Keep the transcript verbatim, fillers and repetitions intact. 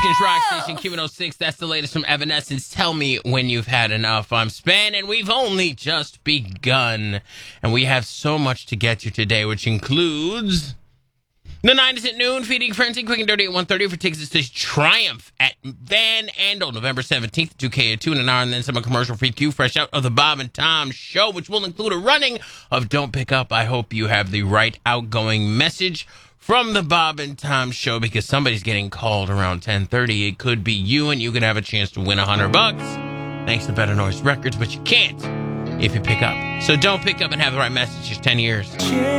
Michigan's rock station, Q one oh six. That's the latest from Evanescence. Tell me when you've had enough. I'm Span, and we've only just begun. And we have so much to get to today, which includes the nine is at noon, Feeding Frenzy, Quick and Dirty at one thirty for tickets to Triumph at Van Andel, November seventeenth, two K at two in an hour, and then some commercial-free Q fresh out of the Bob and Tom Show, which will include a running of Don't Pick Up. I hope you have the right outgoing message from the Bob and Tom Show, because somebody's getting called around ten thirty. It could be you, and you could have a chance to win one hundred bucks thanks to Better Noise Records, but you can't if you pick up. So don't pick up and have the right message. Just ten years.